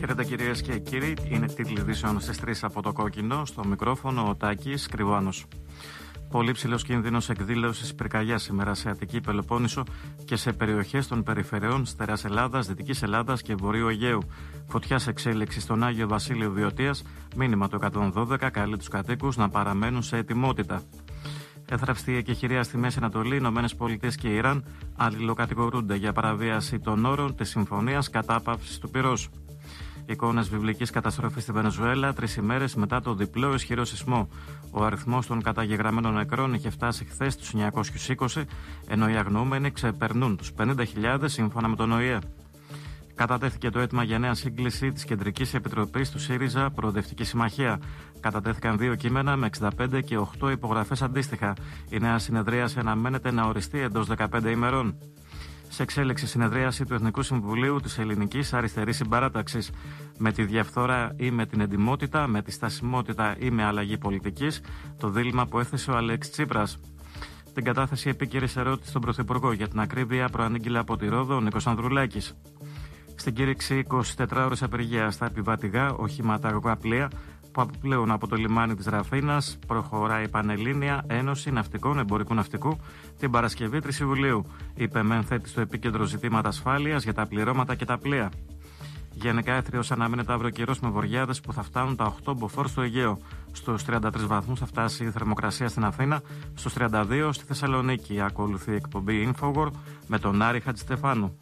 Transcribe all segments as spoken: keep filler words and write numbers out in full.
Χαίρετε κυρίες και κύριοι, είναι τίτλοι ειδήσεων στις τρεις από το Κόκκινο. Στο μικρόφωνο ο Τάκης Κρυβάνος. Πολύ ψηλός κίνδυνος εκδήλωσης πυρκαγιάς σήμερα σε Αττική Πελοπόννησο και σε περιοχές των περιφερειών Στερεάς Ελλάδας, Δυτικής Ελλάδας και Βορείου Αιγαίου. Φωτιά σε εξέλιξη στον Άγιο Βασίλειο Βιωτίας. Μήνυμα το εκατόν δώδεκα καλεί τους κατοίκους να παραμένουν σε ετοιμότητα. Έθραυστη εκεχηρία στη Μέση Ανατολή, Ηνωμένες Πολιτείες και Ιράν αλληλοκατηγορούνται για παραβίαση των όρων της συμφωνίας κατάπαυσης του πυρός. Εικόνες βιβλικής καταστροφής στη Βενεζουέλα τρεις ημέρες μετά το διπλό ισχυρό σεισμό. Ο αριθμός των καταγεγραμμένων νεκρών είχε φτάσει χθες στους εννιακόσιους είκοσι, ενώ οι αγνοούμενοι ξεπερνούν τους πενήντα χιλιάδες σύμφωνα με τον Ο Η Ε. Κατατέθηκε το αίτημα για νέα σύγκληση της Κεντρικής Επιτροπής του ΣΥΡΙΖΑ Προοδευτική Συμμαχία. Κατατέθηκαν δύο κείμενα με εξήντα πέντε και οκτώ υπογραφές αντίστοιχα. Η νέα συνεδρίαση αναμένεται να οριστεί εντός δεκαπέντε ημερών. Σε εξέλιξη συνεδρίαση του Εθνικού Συμβουλίου της Ελληνικής Αριστερής Συμπαράταξης. Με τη διαφθορά ή με την εντιμότητα, με τη στασιμότητα ή με αλλαγή πολιτικής, το δίλημμα που έθεσε ο Αλέξης Τσίπρας. Την κατάθεση επίκαιρης ερώτησης στον Πρωθυπουργό για την ακρίβεια προανήγγειλε από τη Ρόδο ο Νίκος Ανδρουλάκης. Στην κήρυξη εικοσιτετράωρης απεργίας στα επιβατηγά οχήματα αργά πλοία που αποπλέουν από το λιμάνι της Ραφίνας, προχωράει η Πανελλήνια Ένωση Ναυτικών Εμπορικού Ναυτικού την Παρασκευή τρεις Ιουλίου. Η ΠΕΜΕΝ θέτει στο επίκεντρο ζητήματα ασφάλειας για τα πληρώματα και τα πλοία. Γενικά έθριος αναμένεται αύριο καιρός με βοριάδες που θα φτάνουν τα οκτώ μποφόρ στο Αιγαίο. Στους τριάντα τρεις βαθμούς θα φτάσει η θερμοκρασία στην Αθήνα, στους τριάντα δύο στη Θεσσαλονίκη. Ακολουθεί η εκπομπή Infowar με τον Άρη Χατζηστεφάνου.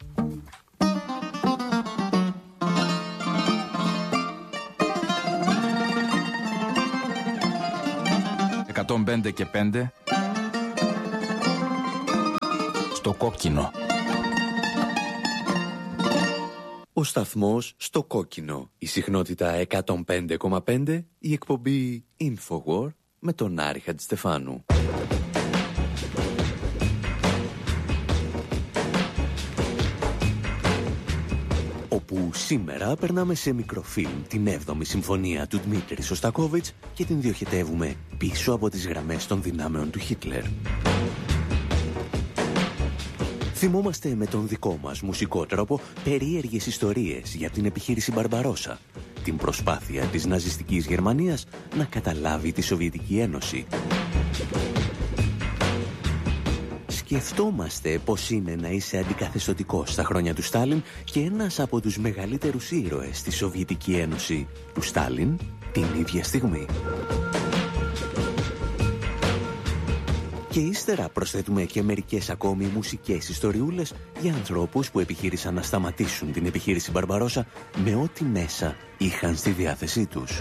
εκατόν πέντε και πέντε στο Κόκκινο. Ο σταθμός στο Κόκκινο. Η συχνότητα εκατόν πέντε κόμμα πέντε. Η εκπομπή Infowar με τον Άρη Χατζηστεφάνου. Όπου σήμερα περνάμε σε μικροφίλμ την έβδομη συμφωνία του Δημήτρη Σωστακόβιτς και την διοχετεύουμε πίσω από τις γραμμές των δυνάμεων του Χίτλερ. Θυμόμαστε με τον δικό μας μουσικό τρόπο περίεργες ιστορίες για την επιχείρηση Μπαρμπαρόσα, την προσπάθεια της ναζιστικής Γερμανίας να καταλάβει τη Σοβιετική Ένωση. Σκεφτόμαστε πως είναι να είσαι αντικαθεστωτικός στα χρόνια του Στάλιν και ένας από τους μεγαλύτερους ήρωες στη Σοβιετική Ένωση, του Στάλιν, την ίδια στιγμή. Και ύστερα προσθέτουμε και μερικές ακόμη μουσικές ιστοριούλες για ανθρώπους που επιχείρησαν να σταματήσουν την επιχείρηση Μπαρμπαρόσα με ό,τι μέσα είχαν στη διάθεσή τους.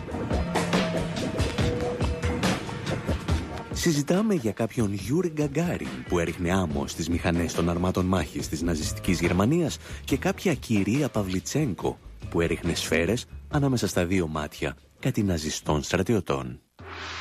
Συζητάμε για κάποιον Γιούρι Γκαγκάριν που έριχνε άμμο στις μηχανές των αρμάτων μάχης της ναζιστικής Γερμανίας και κάποια κυρία Παυλιτσένκο που έριχνε σφαίρες ανάμεσα στα δύο μάτια κάτι ναζιστών στρατιωτών.